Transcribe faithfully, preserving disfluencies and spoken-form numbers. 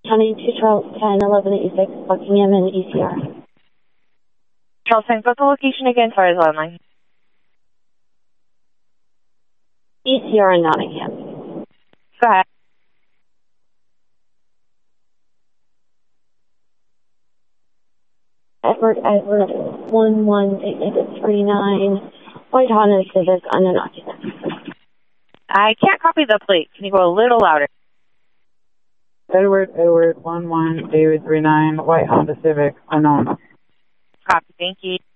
County two Charles ten eleven eighty-six, Buckingham and E C R. Charles ten, what's the location again? Sorry, it's online. E C R in Nottingham. Go ahead. Edward Edward one one eight eight three nine, white Honda Civic, unknown occupant. I can't copy the plate. Can you go a little louder? Edward Edward one one David three nine, white Honda Civic, unknown. Copy. Thank you.